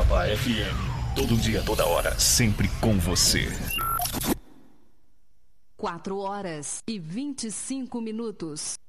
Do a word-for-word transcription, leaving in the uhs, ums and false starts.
Cuiabá F M. Todo dia, toda hora, sempre com você. quatro horas e vinte e cinco minutos.